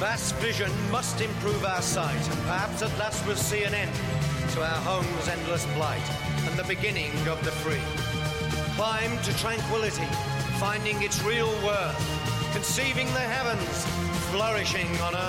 Vast vision must improve our sight, and perhaps at last we'll see an end to our home's endless blight, and the beginning of the free. Climb to tranquility, finding its real worth, conceiving the heavens, flourishing on earth.